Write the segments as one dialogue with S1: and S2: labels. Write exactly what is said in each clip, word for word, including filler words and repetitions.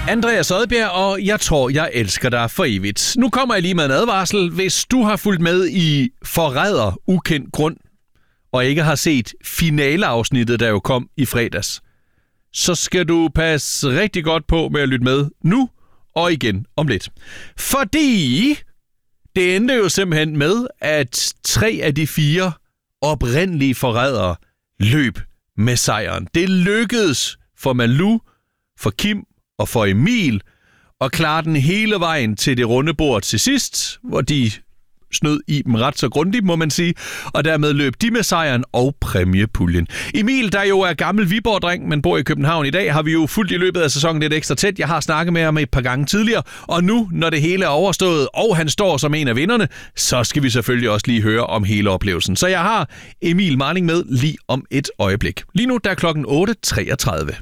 S1: Andreas Odbjerg, og jeg tror, jeg elsker dig for evigt. Nu kommer jeg lige med en advarsel. Hvis du har fulgt med i Forræder ukendt grund, og ikke har set finaleafsnittet, der jo kom i fredags, så skal du passe rigtig godt på med at lytte med nu og igen om lidt. Fordi det endte jo simpelthen med, at tre af de fire oprindelige forrædere løb med sejren. Det lykkedes for Malou, for Kim og for Emil at klare den hele vejen til det runde bord til sidst, hvor de snød i dem ret så grundigt, må man sige, og dermed løb de med sejren og præmiepuljen. Emil, der jo er gammel Viborg-dreng, men bor i København i dag, har vi jo fuldt i løbet af sæsonen lidt ekstra tæt. Jeg har snakket med ham et par gange tidligere, og nu, når det hele er overstået, og han står som en af vinderne, så skal vi selvfølgelig også lige høre om hele oplevelsen. Så jeg har Emil Marling med lige om et øjeblik. Lige nu, der er klokken otte treogtredive.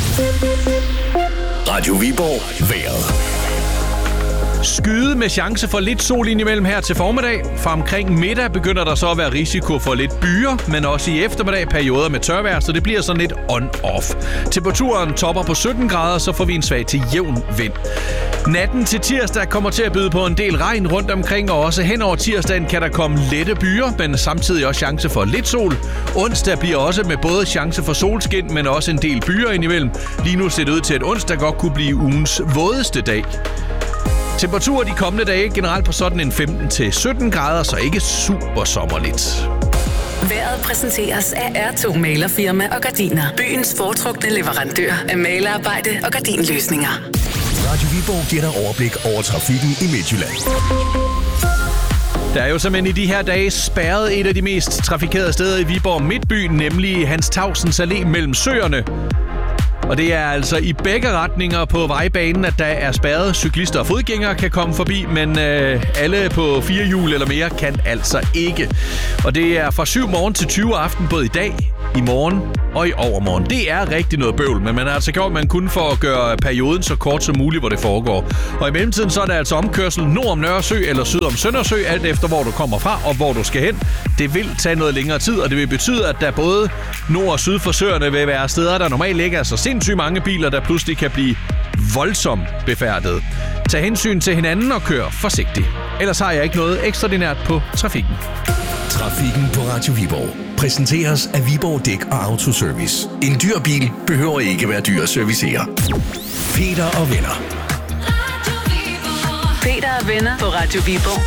S2: Radio Viborg vejret.
S1: Skyde med chance for lidt sol indimellem her til formiddag. Fra omkring middag begynder der så at være risiko for lidt byer, men også i eftermiddag perioder med tørvejr, så det bliver sådan lidt on-off. Temperaturen topper på sytten grader, så får vi en svag til jævn vind. Natten til tirsdag kommer til at byde på en del regn rundt omkring, og også hen over tirsdagen kan der komme lette byer, men samtidig også chance for lidt sol. Onsdag bliver også med både chance for solskin, men også en del byer indimellem. Lige nu ser det ud til, at onsdag godt kunne blive ugens vådeste dag. Temperaturer de kommende dage generelt på sådan en femten til sytten grader, så ikke super sommerligt.
S3: Vejret præsenteres af R to Malerfirma og Gardiner. Byens foretrukne leverandør af malerarbejde og gardinløsninger.
S2: Radio Viborg giver dig overblik over trafikken i Midtjylland.
S1: Der er jo simpelthen i de her dage spærret et af de mest trafikerede steder i Viborg Midtby, nemlig Hans Tausends Allé mellem søerne. Og det er altså i begge retninger på vejbanen, at der er spærret. Cyklister og fodgængere kan komme forbi, men øh, alle på fire hjul eller mere kan altså ikke. Og det er fra syv morgen til tyve aften, både i dag, i morgen og i overmorgen. Det er rigtig noget bøvl, men man har altså gjort, man kun for at gøre perioden så kort som muligt, hvor det foregår. Og i mellemtiden så er der altså omkørsel nord om Nørresø eller syd om Søndersø, alt efter hvor du kommer fra og hvor du skal hen. Det vil tage noget længere tid, og det vil betyde, at der både nord og syd for søerne vil være steder, der normalt ikke er så sindssygt mange biler, der pludselig kan blive voldsomt befærdet. Tag hensyn til hinanden og kør forsigtigt. Ellers har jeg ikke noget ekstraordinært på trafikken.
S2: Trafikken på Radio Viborg præsenteres af Viborg Dæk og Autoservice. En dyr bil behøver ikke være dyr at servicere. Peter og venner.
S3: Peter og venner på Radio Viborg.